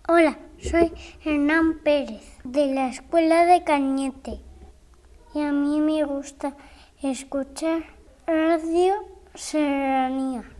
Hola, soy Hernán Pérez, de la Escuela de Cañete. Y a mí me gusta escuchar Radio Serranía.